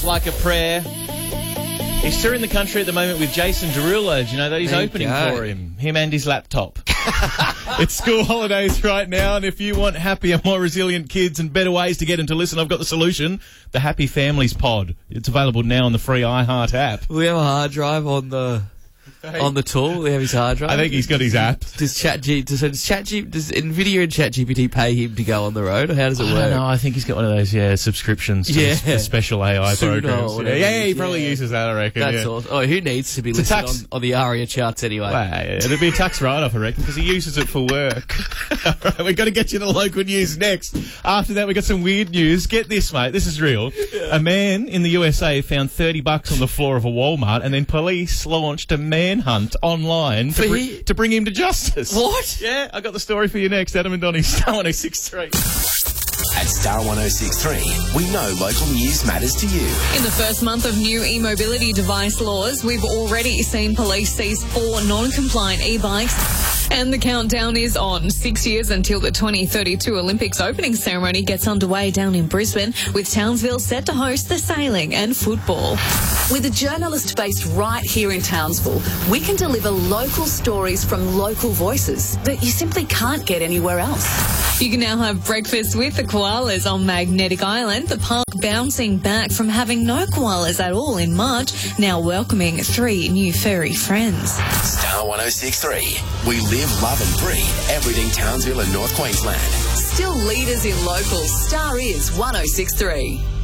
Like a Prayer. He's touring the country at the moment with Jason Derulo. Do you know that? He's opening for him and his laptop. It's school holidays right now, and if you want happier, more resilient kids and better ways to get them to listen, I've got the solution. The Happy Families Pod. It's available now on the free iHeart app. We have a hard drive on the tool. We have his hard drive. I think he's got his app. Does NVIDIA and ChatGPT pay him to go on the road, or how does it work? I don't know. I think he's got one of those subscriptions to the special AI programs. He probably uses that, I reckon. That's awesome. Oh, who needs to be listed on the ARIA charts anyway? Well, it'll be a tax write-off, I reckon, because he uses it for work. All right, we've got to get you the local news next. After that, we've got some weird news. Get this, mate. This is real. A man in the USA found $30 on the floor of a Walmart, and then police launched a manhunt online to bring him to justice. What? Yeah, I got the story for you next. Adam and Donnie, Star 106.3. At Star 106.3, we know local news matters to you. In the first month of new e-mobility device laws, we've already seen police seize 4 non-compliant e-bikes. And the countdown is on. 6 years until the 2032 Olympics opening ceremony gets underway down in Brisbane, with Townsville set to host the sailing and football. With a journalist based right here in Townsville, we can deliver local stories from local voices that you simply can't get anywhere else. You can now have breakfast with the koalas on Magnetic Island, the park bouncing back from having no koalas at all in March, now welcoming 3 new furry friends. Star 106.3. We live, love and breathe everything Townsville and North Queensland. Still leaders in locals. Star is 106.3.